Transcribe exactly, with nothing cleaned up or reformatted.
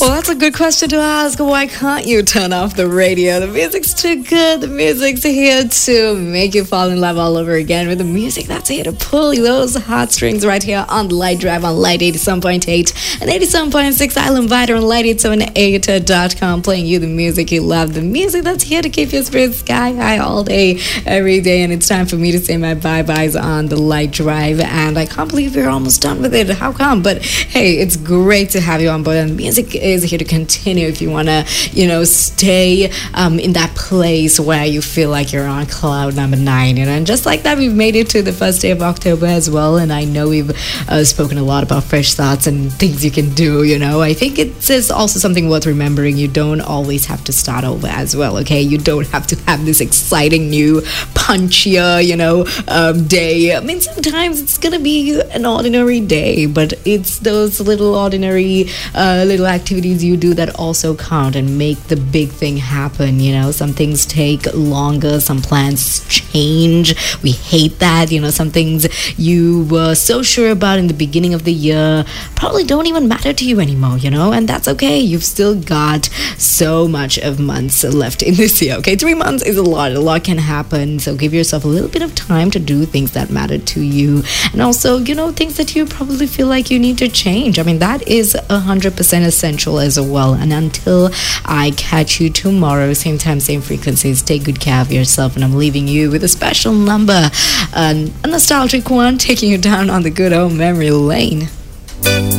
Well, that's a good question to ask. Why can't you turn off the radio? The music's too good. The music's here to make you fall in love all over again with the music that's here to pull those heartstrings right here on the Light Drive on Light eighty-seven point eight and eighty-seven point six Island Vider on Light eight seven eight dot com, playing you the music you love, the music that's here to keep your spirits sky high all day, every day. And it's time for me to say my bye-byes on the Light Drive, and I can't believe we're almost done with it. How come? But hey, it's great to have you on board, and the music is here to continue if you want to, you know, stay um, in that place where you feel like you're on cloud number nine. You know? And just like that, we've made it to the first day of October as well, and I know we've uh, spoken a lot about fresh thoughts and things you can do. You know, I think it's, it's also something worth remembering. You don't always have to start over as well, okay? You don't have to have this exciting new punchier, you know, um, day. I mean, sometimes it's gonna be an ordinary day, but it's those little ordinary uh, little activities you do that also count and make the big thing happen. You know, some things take longer, some plans change. We hate that. You know, some things you were so sure about in the beginning of the year probably don't even matter to you anymore, you know, and that's okay. You've still got so much of months left in this year, okay? Three months is a lot. A lot can happen, so give yourself a little bit of time to do things that matter to you, and also, you know, things that you probably feel like you need to change. I mean, that is one hundred percent essential as well. And until I catch you tomorrow, same time, same frequencies, take good care of yourself, and I'm leaving you with a special number, uh, a nostalgic one, taking you down on the good old memory lane.